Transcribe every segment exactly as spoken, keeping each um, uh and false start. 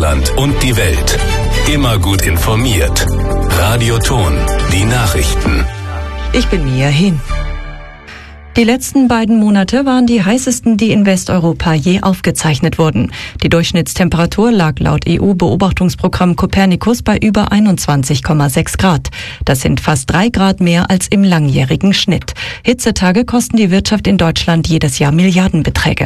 Deutschland und die Welt. Immer gut informiert. Radio Ton, die Nachrichten. Ich bin Mia Hin. Die letzten beiden Monate waren die heißesten, die in Westeuropa je aufgezeichnet wurden. Die Durchschnittstemperatur lag laut E U-Beobachtungsprogramm Copernicus bei über einundzwanzig Komma sechs Grad. Das sind fast drei Grad mehr als im langjährigen Schnitt. Hitzetage kosten die Wirtschaft in Deutschland jedes Jahr Milliardenbeträge.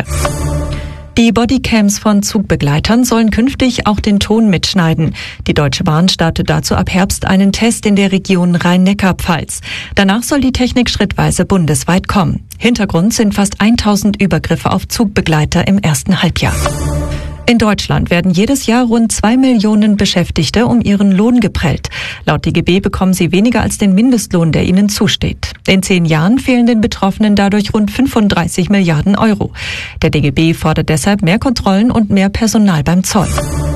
Die Bodycams von Zugbegleitern sollen künftig auch den Ton mitschneiden. Die Deutsche Bahn startet dazu ab Herbst einen Test in der Region Rhein-Neckar-Pfalz. Danach soll die Technik schrittweise bundesweit kommen. Hintergrund sind fast tausend Übergriffe auf Zugbegleiter im ersten Halbjahr. In Deutschland werden jedes Jahr rund zwei Millionen Beschäftigte um ihren Lohn geprellt. Laut D G B bekommen sie weniger als den Mindestlohn, der ihnen zusteht. In zehn Jahren fehlen den Betroffenen dadurch rund fünfunddreißig Milliarden Euro. Der D G B fordert deshalb mehr Kontrollen und mehr Personal beim Zoll.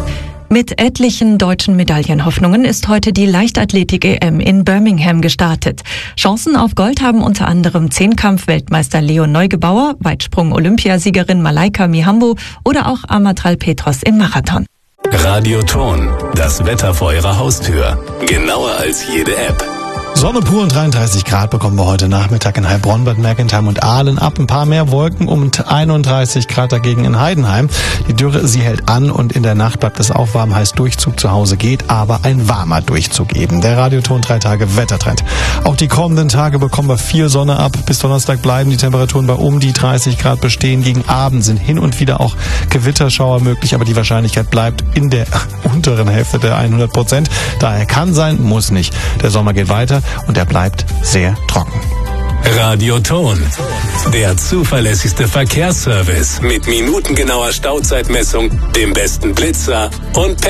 Mit etlichen deutschen Medaillenhoffnungen ist heute die Leichtathletik-E M in Birmingham gestartet. Chancen auf Gold haben unter anderem Zehnkampf-Weltmeister Leon Neugebauer, Weitsprung-Olympiasiegerin Malaika Mihambo oder auch Amatral Petros im Marathon. Radio Ton, das Wetter vor Ihrer Haustür. Genauer als jede App. Sonne pur und dreiunddreißig Grad bekommen wir heute Nachmittag in Heilbronn, Bad Mergentheim und Aalen ab. Ein paar mehr Wolken und einunddreißig Grad dagegen in Heidenheim. Die Dürre, sie hält an und in der Nacht bleibt es auch warm. Heißt, Durchzug zu Hause geht, aber ein warmer Durchzug eben. Der Radioton drei Tage Wettertrend. Auch die kommenden Tage bekommen wir viel Sonne ab. Bis Donnerstag bleiben die Temperaturen bei um die dreißig Grad bestehen. Gegen Abend sind hin und wieder auch Gewitterschauer möglich, aber die Wahrscheinlichkeit bleibt in der unteren Hälfte der hundert Prozent. Daher kann sein, muss nicht. Der Sommer geht weiter. Und er bleibt sehr trocken. Radio Ton, der zuverlässigste Verkehrsservice mit minutengenauer Stauzeitmessung, dem besten Blitzer und